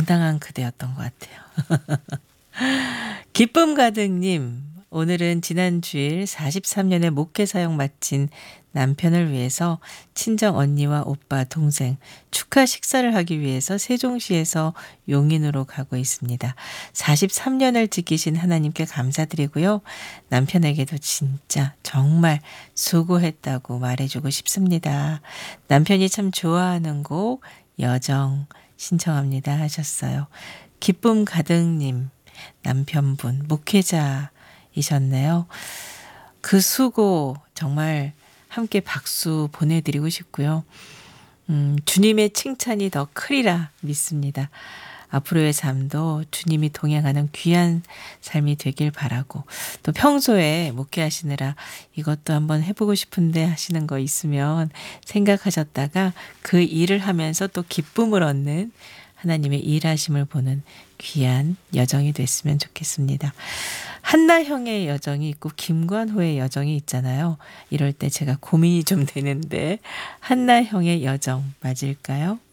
당당한 그대였던 것 같아요. 기쁨 가득님, 오늘은 지난 주일 43년의 목회 사역 마친 남편을 위해서 친정 언니와 오빠, 동생 축하 식사를 하기 위해서 세종시에서 용인으로 가고 있습니다. 43년을 지키신 하나님께 감사드리고요. 남편에게도 진짜 정말 수고했다고 말해주고 싶습니다. 남편이 참 좋아하는 곡 여정 신청합니다 하셨어요. 기쁨 가득님, 남편분 목회자이셨네요. 그 수고 정말 함께 박수 보내드리고 싶고요. 주님의 칭찬이 더 크리라 믿습니다. 앞으로의 삶도 주님이 동행하는 귀한 삶이 되길 바라고, 또 평소에 목회하시느라 이것도 한번 해보고 싶은데 하시는 거 있으면 생각하셨다가 그 일을 하면서 또 기쁨을 얻는 하나님의 일하심을 보는 귀한 여정이 됐으면 좋겠습니다. 한나형의 여정이 있고 김관호의 여정이 있잖아요. 이럴 때 제가 고민이 좀 되는데 한나형의 여정 맞을까요?